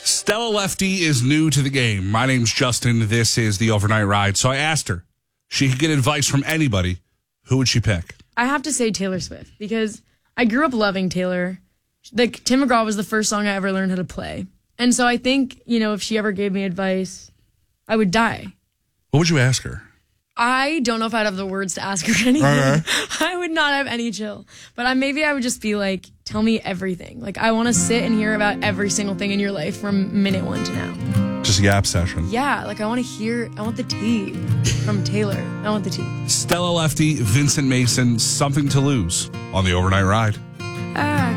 Stella Lefty is new to the game. My name's Justin. This is the Overnight Ride. So I asked her, she could get advice from anybody. Who would she pick? I have to say Taylor Swift because I grew up loving Taylor. Like, Tim McGraw was the first song I ever learned how to play. And so I think, if she ever gave me advice, I would die. What would you ask her? I don't know if I'd have the words to ask her anything. I would not have any chill. But maybe I would just be like, tell me everything. Like, I want to sit and hear about every single thing in your life from minute one to now. Just a yap session. Yeah, like I want the tea from Taylor. I want the tea. Stella Lefty, Vincent Mason, Something to Lose on the Overnight Ride. I